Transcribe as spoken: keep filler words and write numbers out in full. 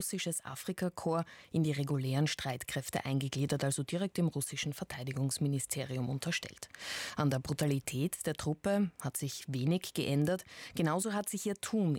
russisches Afrikakorps in die regulären Streitkräfte eingegliedert, also direkt dem russischen Verteidigungsministerium unterstellt. An der Brutalität der Truppe hat sich wenig geändert. Genauso hat sich ihr Tun